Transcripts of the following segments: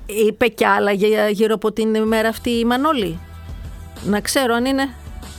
είπε κι άλλα γύρω από την ημέρα αυτή η Μανώλη? Να ξέρω αν είναι...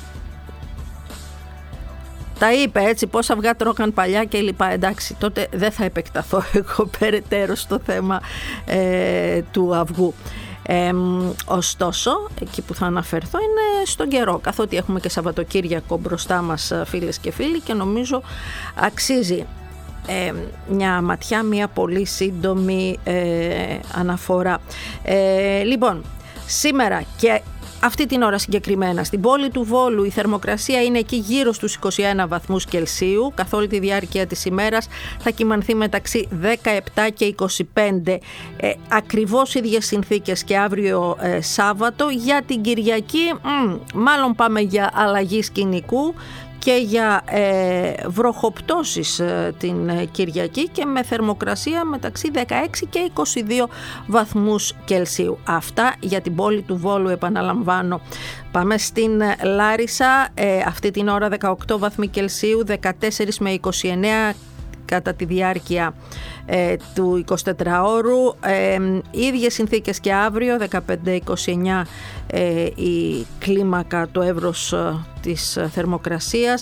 Τα είπε έτσι, πόσα αυγά τρώγαν παλιά και λοιπά. Εντάξει, τότε δεν θα επεκταθώ εγώ περαιτέρω στο θέμα του αυγού. Ωστόσο, εκεί που θα αναφερθώ είναι στον καιρό, καθότι έχουμε και Σαββατοκύριακο μπροστά μας, φίλες και φίλοι, και νομίζω αξίζει μια ματιά, μια πολύ σύντομη αναφορά. Λοιπόν, σήμερα και αυτή την ώρα συγκεκριμένα στην πόλη του Βόλου η θερμοκρασία είναι εκεί γύρω στους 21 βαθμούς Κελσίου. Καθ' όλη τη διάρκεια της ημέρας θα κυμανθεί μεταξύ 17 και 25. Ακριβώς ίδιες συνθήκες και αύριο Σάββατο. Για την Κυριακή μάλλον πάμε για αλλαγή σκηνικού και για βροχοπτώσεις την Κυριακή και με θερμοκρασία μεταξύ 16 και 22 βαθμούς Κελσίου. Αυτά για την πόλη του Βόλου, επαναλαμβάνω. Πάμε στην Λάρισα, αυτή την ώρα 18 βαθμοί Κελσίου, 14 με 29 κατά τη διάρκεια του 24ωρου. Ίδιες συνθήκες και αύριο, 15-29 η κλίμακα, το εύρος της θερμοκρασίας,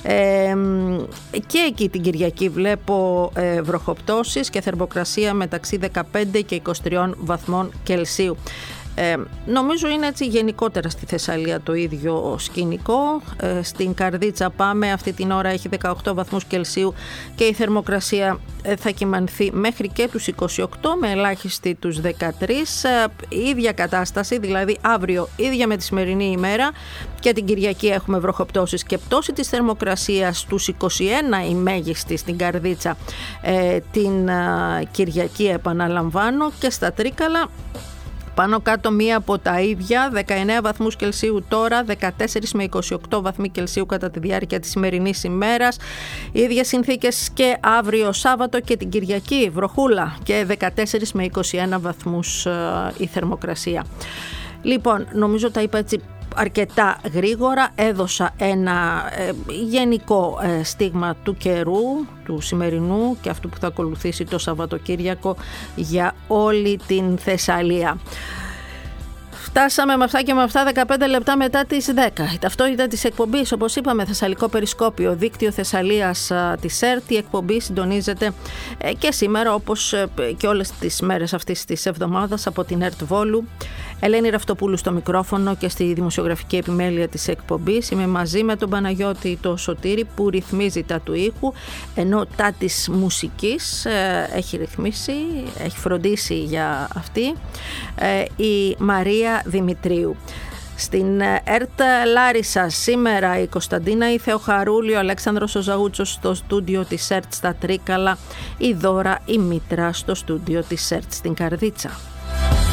και εκεί την Κυριακή βλέπω βροχοπτώσεις και θερμοκρασία μεταξύ 15 και 23 βαθμών Κελσίου. Νομίζω είναι έτσι γενικότερα στη Θεσσαλία το ίδιο σκηνικό. Στην Καρδίτσα πάμε, αυτή την ώρα έχει 18 βαθμούς Κελσίου και η θερμοκρασία θα κυμανθεί μέχρι και τους 28 με ελάχιστη τους 13. Ίδια κατάσταση, δηλαδή αύριο ίδια με τη σημερινή ημέρα, και την Κυριακή έχουμε βροχοπτώσεις και πτώση της θερμοκρασίας στους 21 η μέγιστη στην Καρδίτσα την Κυριακή, επαναλαμβάνω, και στα Τρίκαλα πάνω κάτω μία από τα ίδια, 19 βαθμούς Κελσίου τώρα, 14 με 28 βαθμοί Κελσίου κατά τη διάρκεια της σημερινής ημέρας. Ίδιες συνθήκες και αύριο Σάββατο και την Κυριακή, βροχούλα, και 14 με 21 βαθμούς η θερμοκρασία. Λοιπόν, νομίζω τα είπα έτσι αρκετά γρήγορα. Έδωσα ένα γενικό στίγμα του καιρού, του σημερινού και αυτού που θα ακολουθήσει το Σαββατοκύριακο για όλη την Θεσσαλία. Φτάσαμε με αυτά και με αυτά 15 λεπτά μετά τις 10. Η ταυτότητα της εκπομπής, όπως είπαμε, Θεσσαλικό Περισκόπιο, δίκτυο Θεσσαλίας της ΕΡΤ. Η εκπομπή συντονίζεται και σήμερα, όπως και όλες τις μέρες αυτής της εβδομάδας, από την ΕΡΤ Βόλου. Ελένη Ραυτοπούλου στο μικρόφωνο και στη δημοσιογραφική επιμέλεια της εκπομπής. Είμαι μαζί με τον Παναγιώτη το Σωτήρη που ρυθμίζει τα του ήχου, ενώ τα της μουσικής έχει ρυθμίσει, έχει φροντίσει για αυτή η Μαρία Δημητρίου. Στην ΕΡΤ Λάρισα σήμερα η Κωνσταντίνα, η Θεοχαρούλη, ο Αλέξανδρος ο Ζαούτσος στο στούντιο της ΕΡΤ στα Τρίκαλα, η Δώρα η Μήτρα στο στούντιο της ΕΡΤ στην Καρδίτσα.